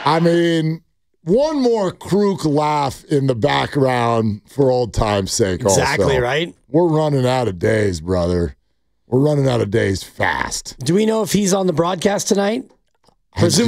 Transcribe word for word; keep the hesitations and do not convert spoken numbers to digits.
I mean, one more Kruk laugh in the background for old time's sake. Exactly also. right. We're running out of days, brother. We're running out of days fast. Do we know if he's on the broadcast tonight? Presumably